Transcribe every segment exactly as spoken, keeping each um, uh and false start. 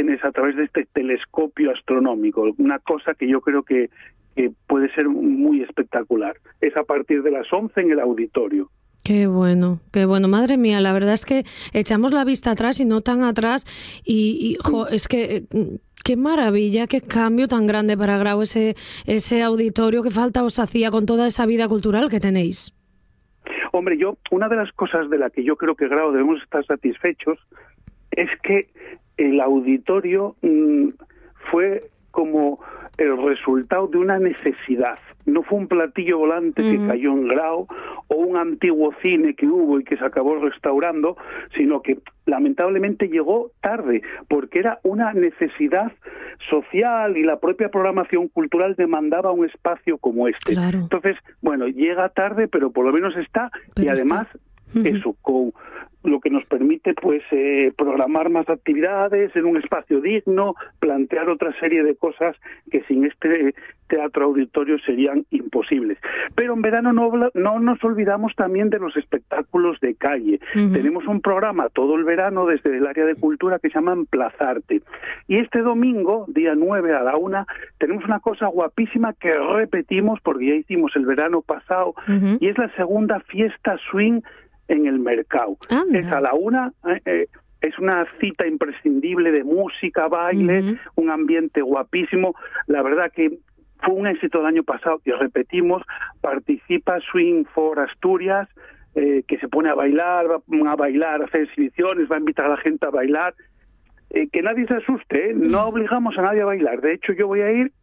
imágenes a través de este telescopio astronómico, una cosa que yo creo que, que puede ser muy espectacular. Es a partir de las once en el auditorio. Qué bueno, qué bueno. Madre mía, la verdad es que echamos la vista atrás y no tan atrás y, y jo, es que qué maravilla, qué cambio tan grande para Grau ese, ese auditorio. Qué falta os hacía con toda esa vida cultural que tenéis. Hombre, yo, una de las cosas de la que yo creo que Grau debemos estar satisfechos es que el auditorio mmm, fue como el resultado de una necesidad. No fue un platillo volante uh-huh. que cayó en Grau o un antiguo cine que hubo y que se acabó restaurando, sino que lamentablemente llegó tarde, porque era una necesidad social y la propia programación cultural demandaba un espacio como este. Claro. Entonces, bueno, llega tarde, pero por lo menos está, pero y además, está. Uh-huh. eso, con lo que nos permite pues eh, programar más actividades en un espacio digno, plantear otra serie de cosas que sin este teatro auditorio serían imposibles. Pero en verano no, no nos olvidamos también de los espectáculos de calle. Uh-huh. Tenemos un programa todo el verano desde el área de cultura que se llama Emplazarte. Y este domingo, día nueve a la una, tenemos una cosa guapísima que repetimos porque ya hicimos el verano pasado, uh-huh. y es la segunda fiesta swing en el Mercado. Anda. Es a la una, eh, es una cita imprescindible de música, baile, uh-huh. un ambiente guapísimo. La verdad que fue un éxito el año pasado y repetimos, participa Swing for Asturias, eh, que se pone a bailar, va a bailar, a hacer exhibiciones, va a invitar a la gente a bailar. Eh, que nadie se asuste, ¿eh? No obligamos a nadie a bailar. De hecho, yo voy a ir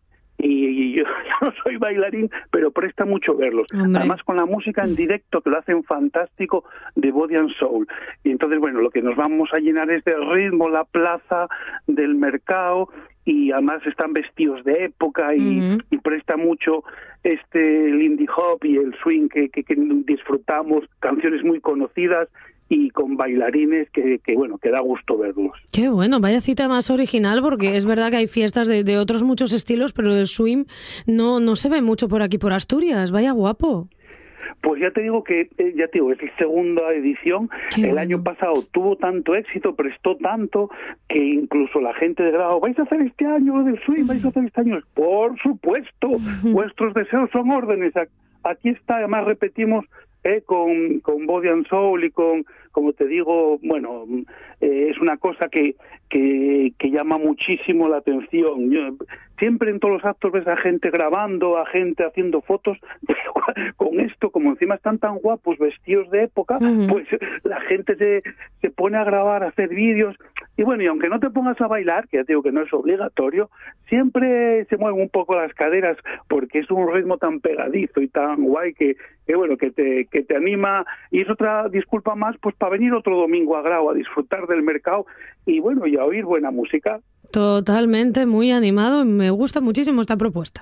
y yo, yo no soy bailarín, pero presta mucho verlos. Hombre. Además con la música en directo, que lo hacen fantástico, de Body and Soul. Y entonces, bueno, lo que nos vamos a llenar es de ritmo, la plaza del Mercado, y además están vestidos de época y, uh-huh. y presta mucho este Lindy Hop y el swing que, que, que disfrutamos, canciones muy conocidas y con bailarines que, que, bueno, que da gusto verlos. Qué bueno, vaya cita más original, porque es verdad que hay fiestas de, de otros muchos estilos, pero el swing no, no se ve mucho por aquí, por Asturias. Vaya guapo. Pues ya te digo que, ya te digo, es la segunda edición. Qué el bueno. Año pasado tuvo tanto éxito, prestó tanto, que incluso la gente de Grau, ¿vais a hacer este año del swing? ¿Vais a hacer este año? Por supuesto, vuestros deseos son órdenes. Aquí está, además repetimos, Eh, con, con Body and Soul y con, como te digo, bueno, eh, es una cosa que, que, que llama muchísimo la atención. Yo, siempre en todos los actos ves a gente grabando, a gente haciendo fotos, pero con esto, como encima están tan guapos, vestidos de época, uh-huh. pues la gente se, se pone a grabar, a hacer vídeos, y bueno, y aunque no te pongas a bailar, que ya te digo que no es obligatorio, siempre se mueven un poco las caderas, porque es un ritmo tan pegadizo y tan guay que, que bueno, que te, que te anima, y es otra disculpa más, pues para venir otro domingo a Grau a disfrutar del Mercado, y bueno, y a oír buena música. Totalmente, muy animado, me gusta muchísimo esta propuesta.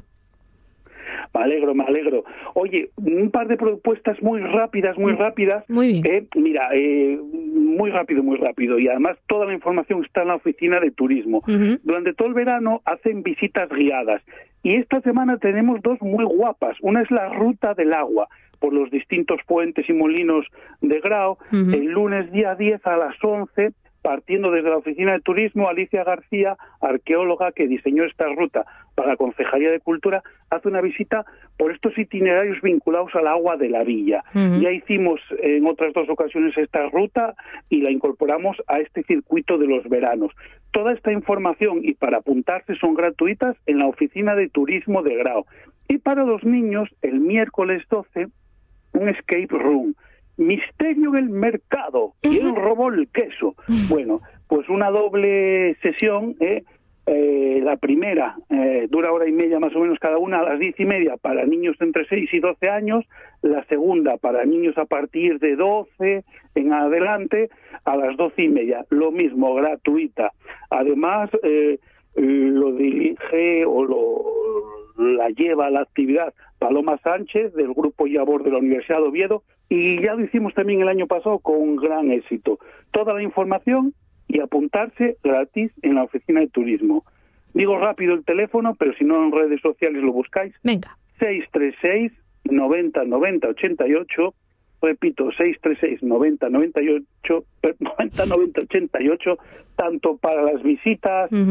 Me alegro, me alegro. Oye, un par de propuestas muy rápidas, muy rápidas. Muy bien. Eh, mira, eh, muy rápido, muy rápido. Y además toda la información está en la oficina de turismo. Uh-huh. Durante todo el verano hacen visitas guiadas. Y esta semana tenemos dos muy guapas. Una es la Ruta del Agua, por los distintos puentes y molinos de Grau. Uh-huh. El lunes día diez a las once, partiendo desde la oficina de turismo, Alicia García, arqueóloga que diseñó esta ruta para la Concejalía de Cultura, hace una visita por estos itinerarios vinculados al agua de la villa. Uh-huh. Ya hicimos en otras dos ocasiones esta ruta y la incorporamos a este circuito de los veranos. Toda esta información y para apuntarse son gratuitas en la oficina de turismo de Grau. Y para los niños, el miércoles doce, un escape room. Misterio en el mercado. ¿Quién robó el queso? Bueno, pues una doble sesión, ¿eh? Eh, la primera eh, dura hora y media más o menos cada una, a las diez y media para niños entre seis y doce años, la segunda para niños a partir de doce en adelante a las doce y media, lo mismo, gratuita. Además, eh, lo dirige o lo la lleva a la actividad Paloma Sánchez del Grupo Yabor de la Universidad de Oviedo, y ya lo hicimos también el año pasado con gran éxito. Toda la información y apuntarse gratis en la oficina de turismo. Digo rápido el teléfono, pero si no en redes sociales lo buscáis. Venga. seis tres seis, noventa, noventa, ochenta y ocho. Repito, seis tres seis, noventa, noventa y ocho, noventa, noventa, ochenta y ocho, tanto para las visitas, uh-huh.